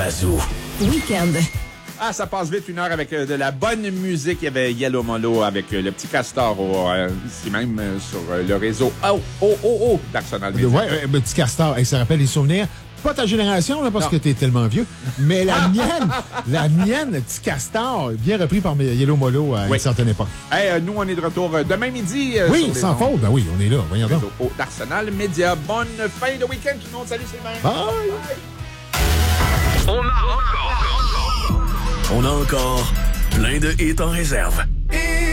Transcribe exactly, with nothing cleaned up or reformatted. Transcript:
Yazoo. Week-end. Ah, ça passe vite, une heure avec euh, de la bonne musique. Il y avait Yellow Molo avec euh, le petit castor au, euh, ici même euh, sur euh, le réseau Oh, oh, oh, oh d'Arsenal Media. Ouais, un petit castor. Et ça rappelle des souvenirs. Pas ta génération, là, parce non. que t'es tellement vieux, mais la mienne, la mienne, le petit castor, bien repris par Yellow Molo à oui. une certaine époque. Hey, euh, nous, on est de retour euh, demain midi. Euh, oui, sans faute. Ben oui, on est là. Voyons donc. Au d'Arsenal Media. Bonne fin de week-end, tout le monde. Salut, Sylvain. Bye. Bye. On a encore, on a encore plein de hits en réserve.